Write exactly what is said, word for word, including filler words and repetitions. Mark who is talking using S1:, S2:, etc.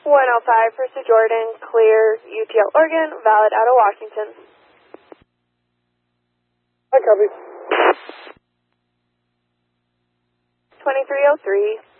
S1: one oh five for Sir Jordan, clear U T L Oregon, valid out of Washington.
S2: Hi, copy.
S1: twenty-three oh three.